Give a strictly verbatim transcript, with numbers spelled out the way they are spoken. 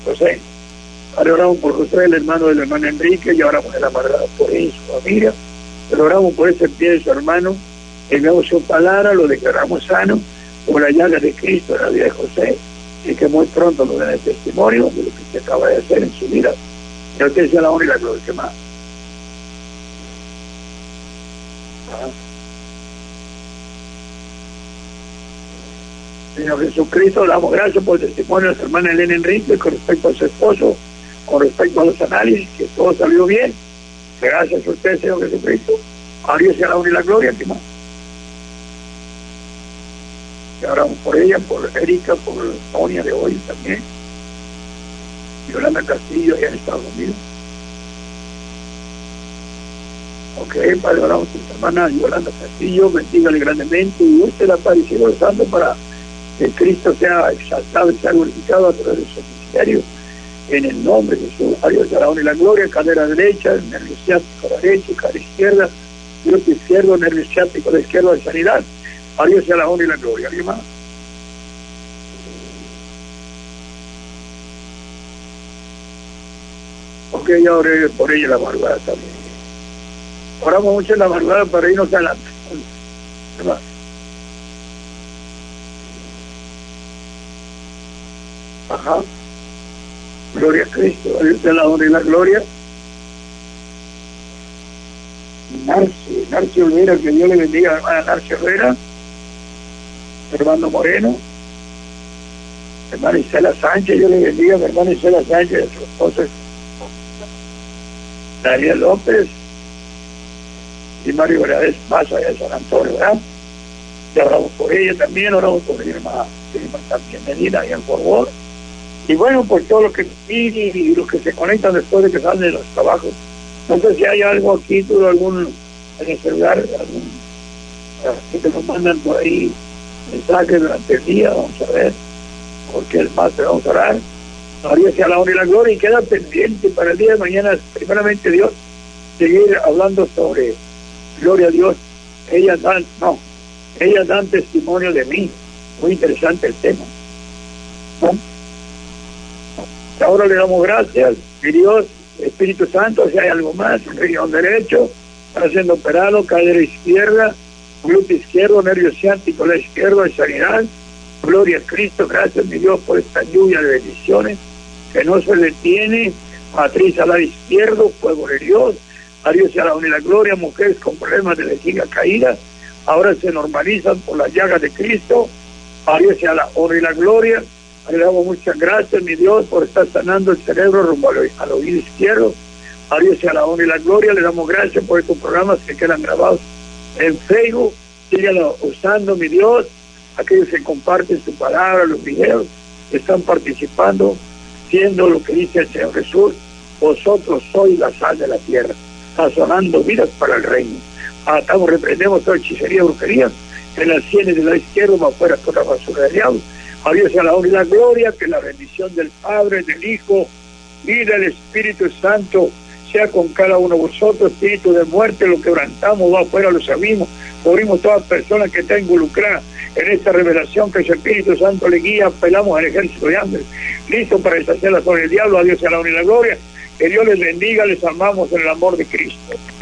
José. Ahora oramos por José, el hermano del hermano Enrique, y oramos en la madrugada por él y su familia. Pero oramos por ese pie de su hermano, enviamos su palabra, lo declaramos sano, por la llaga de Cristo en la vida de José, y que muy pronto nos den el testimonio de lo que se acaba de hacer en su vida. Y a usted sea la honra y la gloria. ¿Qué más? Ajá. Señor Jesucristo, damos gracias por el testimonio de su hermana Elena Enrique con respecto a su esposo, con respecto a los análisis, que todo salió bien. Gracias a usted, Señor Jesucristo. A Dios sea la honra y la gloria. ¿Qué más? Y oramos por ella, por Erika, por Sonia de hoy también. Yolanda Castillo, allá en Estados Unidos. Ok, Padre, oramos por su hermana Yolanda Castillo, bendígale grandemente y usted la aparecido del Santo para que Cristo sea exaltado y sea glorificado a través de su ministerio. En el nombre de Jesús, a Dios sea la honra y la gloria, cadera derecha, nervio ciático derecho, cadera izquierda, glúteo izquierdo, nervio ciático de izquierda de sanidad. A Dios sea la honra y la gloria. ¿Alguien más? Ok, ya oré por ella la madrugada también. Oramos mucho en la madrugada para irnos adelante. ¿Qué más? Ajá. Gloria a Cristo, a Dios sea la honra y la gloria. Narcio, Narcio Olvera, que Dios le bendiga a hermana Narcio Olvera, hermano Moreno, hermana Isela Sánchez, Dios le bendiga a mi hermana Isela Sánchez, a su esposa Daniel López y Mario Verades Mazo allá de San Antonio, ¿verdad? Y oramos por ella también, oramos por mi hermana, también Medina allá en Fort Worth. Y bueno, por todo lo que piden y los que se conectan después de que salen de los trabajos. No sé si hay algo aquí, tú algún en el celular, algún así que nos mandan por ahí mensajes durante el día, vamos a ver, porque el más te vamos a orar. María sea la honra y la gloria, y queda pendiente para el día de mañana, primeramente Dios, seguir hablando sobre gloria a Dios. Ellas dan, no, ellas dan testimonio de mí. Muy interesante el tema, ¿no? Ahora le damos gracias, mi Dios, Espíritu Santo, si hay algo más, riñón derecho, está siendo operado, cadera izquierda, glúteo izquierdo, nervio ciático, la izquierda, de sanidad. Gloria a Cristo, gracias, mi Dios, por esta lluvia de bendiciones que no se detiene. Matriz al lado izquierdo, fuego de Dios. A Dios sea la honra y la gloria. Mujeres con problemas de vejiga caída, ahora se normalizan por las llagas de Cristo. A Dios sea la honra y la gloria. Le damos muchas gracias, mi Dios, por estar sanando el cerebro rumbo al oído izquierdo. A Dios sea la honra y la gloria. Le damos gracias por estos programas que quedan grabados en Facebook. Síganlo usando, mi Dios. Aquellos que comparten su palabra, los videos, que están participando, siendo lo que dice el Señor Jesús: vosotros sois la sal de la tierra, sazonando vidas para el reino. Atamos, reprendemos toda hechicería, brujería, en las sienes de la izquierda, va afuera toda basura del diablo. A Dios sea la honra y la gloria, que la bendición del Padre, del Hijo y del Espíritu Santo sea con cada uno de vosotros. Espíritu de muerte, lo quebrantamos, va afuera, lo sabimos, cubrimos todas las personas que están involucradas en esta revelación, que el Espíritu Santo le guía. Apelamos al ejército de ángeles, listo para deshacerla sobre el diablo. A Dios sea la honra y la gloria, que Dios les bendiga, les amamos en el amor de Cristo.